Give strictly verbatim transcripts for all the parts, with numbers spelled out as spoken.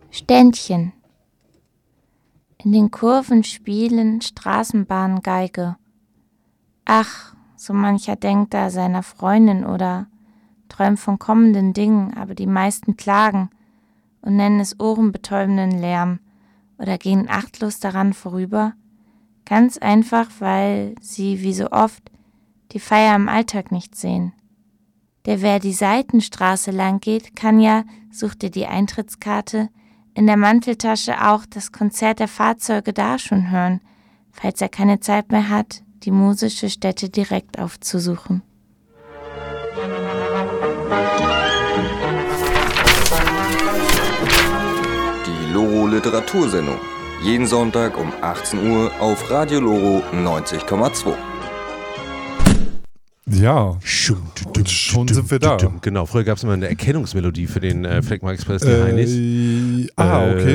Ständchen. In den Kurven spielen Straßenbahnen Geige. Ach, so mancher denkt da seiner Freundin oder träumt von kommenden Dingen, aber die meisten klagen und nennen es ohrenbetäubenden Lärm oder gehen achtlos daran vorüber, ganz einfach, weil sie wie so oft die Feier im Alltag nicht sehen. Der wer die Seitenstraße lang geht, kann ja, sucht ihr die Eintrittskarte, in der Manteltasche auch das Konzert der Fahrzeuge da schon hören, falls er keine Zeit mehr hat, die musische Stätte direkt aufzusuchen. Die Loro Literatursendung. Jeden Sonntag um achtzehn Uhr auf Radio Loro neunzig Komma zwei. Ja, schon sind wir da. Genau, früher gab es immer eine Erkennungsmelodie für den äh, Fleckma Express, die äh, Heinis. Ah, okay.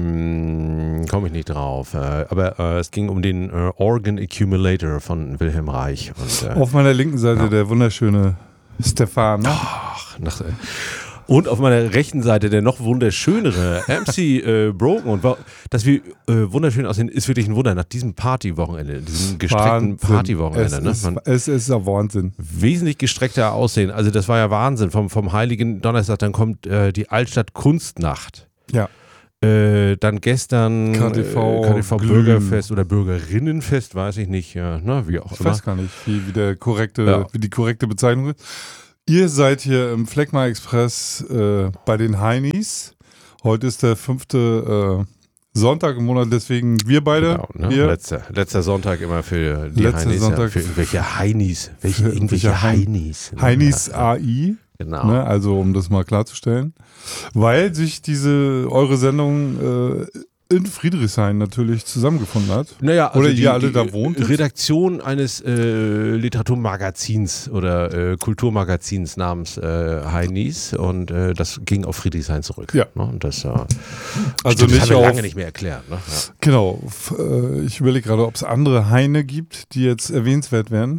Ähm, komme ich nicht drauf. Äh, aber äh, es ging um den äh, Organ Accumulator von Wilhelm Reich. Und, äh, auf meiner linken Seite ja. der wunderschöne Stefan. Ach, nach, äh, und auf meiner rechten Seite der noch wunderschönere M C äh, Broken. Und dass wir äh, wunderschön aussehen, ist wirklich ein Wunder nach diesem Partywochenende, diesem gestreckten Partywochenende. Es, ne? ist, Man, es ist ja Wahnsinn. Wesentlich gestreckter aussehen. Also das war ja Wahnsinn. Vom, vom Heiligen Donnerstag, dann kommt äh, die Altstadt Kunstnacht. Ja. Äh, dann gestern K T V, äh, K T V Bürgerfest oder Bürgerinnenfest, weiß ich nicht. Ja, na, wie auch ich immer. weiß gar nicht, wie, wie, der korrekte, ja. wie die korrekte Bezeichnung ist. Ihr seid hier im Fleckma Express äh, bei den Heinis. Heute ist der fünfte äh, Sonntag im Monat, deswegen wir beide. Genau, ne? hier. Letzter, letzter Sonntag immer für die Letzter Heinis. Sonntag Ja, für irgendwelche Heinis. Welche, für irgendwelche irgendwelche Heinis. Heinis ja. A I. Genau. Ne, also um das mal klarzustellen. Weil sich diese, eure Sendung äh, in Friedrichshain natürlich zusammengefunden hat. Naja, also oder die, ihr alle die da wohnt. Redaktion eines äh, Literaturmagazins oder äh, Kulturmagazins namens äh, Heinis und äh, das ging auf Friedrichshain zurück. Ja. Ne? Und das, äh, Also stimmt, nicht das haben wir auf, lange nicht mehr erklärt. Ne? Ja. Genau. F- äh, ich überlege gerade, ob es andere Heine gibt, die jetzt erwähnenswert wären.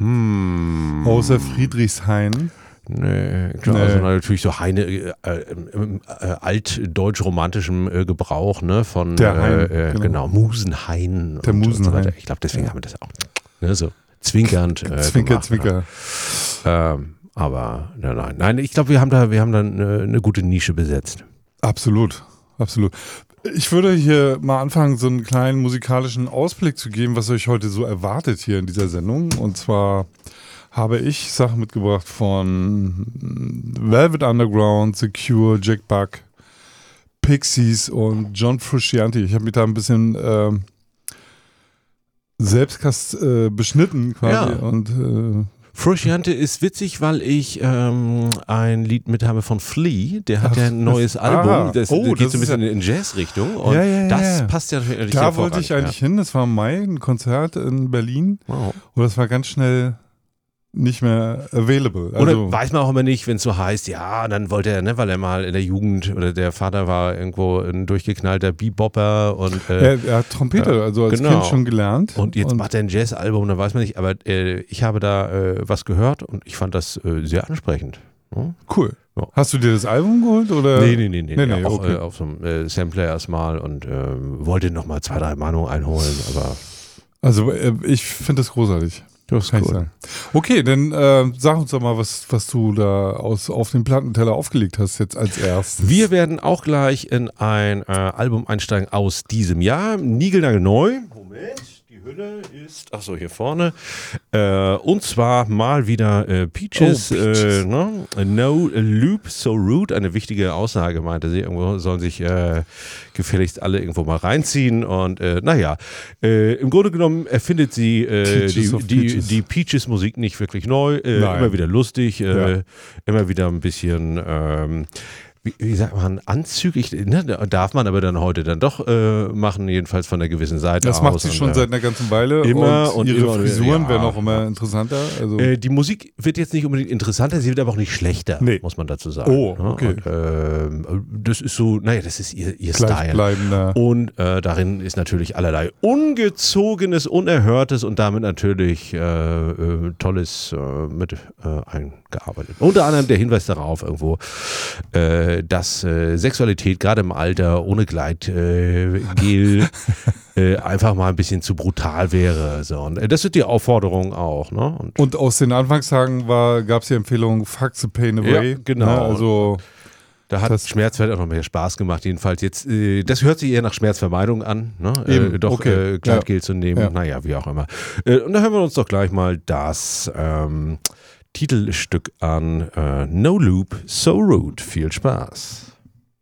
Hm. Außer Friedrichshain. Nee, klar, Nee. also natürlich so Heine äh, äh, äh, altdeutsch-romantischem äh, Gebrauch, ne, von Der Hain, äh, äh, genau. genau, Musenhain. Der und, und so Musenhain. weiter. Ich glaube, deswegen haben wir das auch ne, so zwinkernd äh, Zwinker, gemacht, Zwinker. Ja. Ähm, aber nein, nein, nein, ich glaube, wir haben da, wir haben da eine, eine gute Nische besetzt. Absolut, absolut. Ich würde hier mal anfangen, so einen kleinen musikalischen Ausblick zu geben, was euch heute so erwartet hier in dieser Sendung. Und zwar habe ich Sachen mitgebracht von Velvet Underground, The Cure, Jack Buck, Pixies und John Frusciante. Ich habe mich da ein bisschen äh, selbst äh, beschnitten quasi. Ja. Und äh, Frusciante ist witzig, weil ich ähm, ein Lied mit habe von Flea, der hat Ach, ja ein neues das- Album, ah, das, oh, das geht das so ein ist bisschen ja- in Jazz-Richtung und Ja, ja, ja, das ja. passt ja natürlich da wollte ich hervorragend, eigentlich hin. Das war im Mai, ein Konzert in Berlin. ja. Wow. Und das war ganz schnell nicht mehr available. Also, Oder weiß man auch immer nicht, wenn es so heißt, ja, dann wollte er, ne, weil er mal in der Jugend oder der Vater war irgendwo ein durchgeknallter Bebopper und äh, er, er hat Trompete, ja, also als genau. Kind schon gelernt. und jetzt macht er ein Jazz-Album, da weiß man nicht, aber äh, ich habe da äh, was gehört und ich fand das äh, sehr ansprechend. Ja? Cool. Ja. Hast du dir das Album geholt? Oder? Nee, nee, nee, nee, nee, ja, nee auch okay. äh, auf so einem äh, Sampler erstmal und äh, wollte nochmal zwei, drei Mahnungen einholen, aber Also äh, ich finde das großartig. das Kann ich sagen. Okay, dann äh, sag uns doch mal, was, was du da aus, auf den Plattenteller aufgelegt hast jetzt als erstes. Wir werden auch gleich in ein äh, Album einsteigen aus diesem Jahr. Niegelnagelneu. Moment, die Hülle ist, achso, hier vorne. Äh, und zwar mal wieder äh, Peaches. Oh, Peaches. Äh, ne? No Loop, So Rude. Eine wichtige Aussage, meinte sie. Irgendwo sollen sich äh, gefälligst alle irgendwo mal reinziehen. Und äh, naja, äh, im Grunde genommen erfindet sie äh, Peaches die, of die, Peaches. die Peaches-Musik nicht wirklich neu. Äh, Nein. immer wieder lustig. Äh, Ja. Immer wieder ein bisschen... Ähm, Wie, wie sagt man, anzüglich, ne, darf man aber dann heute dann doch äh, machen, jedenfalls von einer gewissen Seite Das aus. macht sie und, schon äh, seit einer ganzen Weile immer und, und ihre immer, Frisuren ja. werden auch immer interessanter. Also Äh, die Musik wird jetzt nicht unbedingt interessanter, sie wird aber auch nicht schlechter, Nee. muss man dazu sagen. Oh, ne? okay. Und, ähm, das ist so, naja, das ist ihr, ihr Style. gleichbleibender. Und äh, darin ist natürlich allerlei Ungezogenes, Unerhörtes und damit natürlich äh, äh, Tolles äh, mit äh, nachgearbeitet. Unter anderem der Hinweis darauf irgendwo, äh, dass äh, Sexualität gerade im Alter ohne Gleitgel äh, äh, einfach mal ein bisschen zu brutal wäre. So. Und, äh, das ist die Aufforderung auch. Ne? Und, Und aus den Anfangstagen gab es die Empfehlung, fuck the pain away. Ja, genau. Ne? Also da hat Schmerzfeld auch noch mehr Spaß gemacht, jedenfalls jetzt, äh, das hört sich eher nach Schmerzvermeidung an, ne? Äh, doch okay. äh, Gleitgel ja. zu nehmen, ja. naja, wie auch immer. Äh, und da hören wir uns doch gleich mal das ähm, Titelstück an, äh, No Loop, So Rude. Viel Spaß.